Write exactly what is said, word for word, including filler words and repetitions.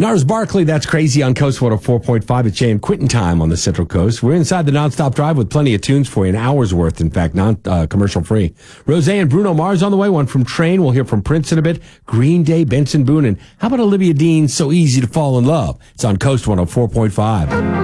Nars Barkley, that's Crazy on Coast one oh four point five. It's Jay and Quentin time on the Central Coast. We're inside the Nonstop Drive with plenty of tunes for you, an hour's worth, in fact, non uh, commercial free. Rose and Bruno Mars on the way, one from Train. We'll hear from Prince in a bit. Green Day, Benson Boone, and how about Olivia Dean, So Easy to Fall in Love? It's on Coast one oh four point five.